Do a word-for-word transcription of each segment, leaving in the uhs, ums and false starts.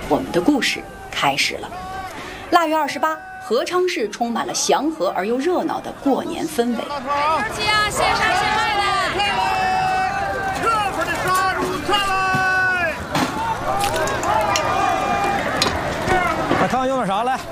我们的故事开始了。腊月二十八，合昌市充满了祥和而又热闹的过年氛围。 二七啊，线上线外的， 这会儿的杀猪菜来！ 来看看用点啥来？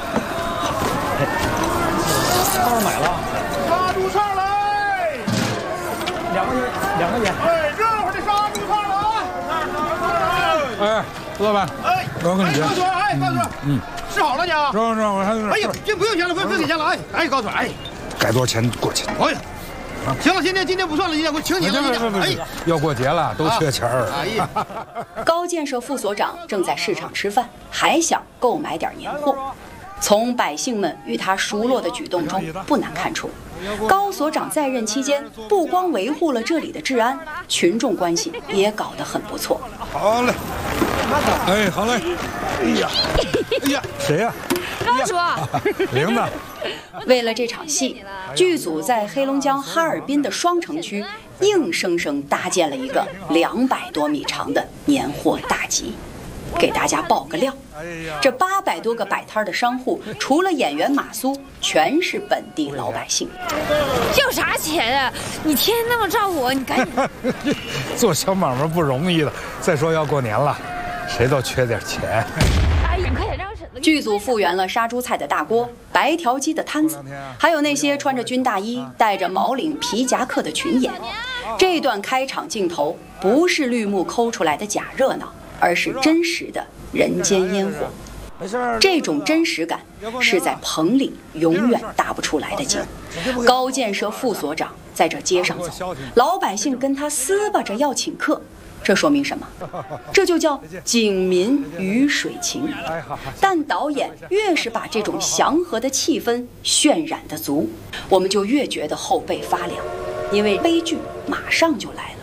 到时买了。 杀猪菜来！ 两块钱，两块钱。 哎，这会儿的杀猪菜来！ 哎，朱老板， 哎， 我跟你讲， 高主任，哎，高主任，嗯，吃好了你啊？ 是是，我还有点。 哎呀，这不用钱了，不用不用给钱了，哎哎，高主任，哎， 该多少钱过去。 哎呀，行了，今天今天不算了，今天我请你了，哎， 要过节了，都缺钱儿。 哎呀， 高建设副所长正在市场吃饭，还想购买点年货。从百姓们与他熟络的举动中，不难看出，高所长在任期间不光维护了这里的治安，群众关系也搞得很不错。 好嘞，哎，好嘞。哎呀，哎呀，谁呀？ 高主， 玲子。 为了这场戏，剧组在黑龙江哈尔滨的双城区硬生生搭建了一个两百多米长的年货大集。给大家爆个料，这八百多个摆摊的商户，除了演员马苏，全是本地老百姓。 要啥钱啊？你天天那么照顾我，你赶紧。 做小买卖不容易的，再说要过年了，谁都缺点钱。 哎呀，快点让婶子。 剧组复原了杀猪菜的大锅、白条鸡的摊子，还有那些穿着军大衣、戴着毛领皮夹克的群演。这段开场镜头不是绿幕抠出来的假热闹，而是真实的人间烟火。这种真实感是在棚里永远搭不出来的景。高建设副所长在这街上走，老百姓跟他撕巴着要请客，这说明什么？这就叫景民鱼水情。但导演越是把这种祥和的气氛渲染得足，我们就越觉得后背发凉，因为悲剧马上就来了。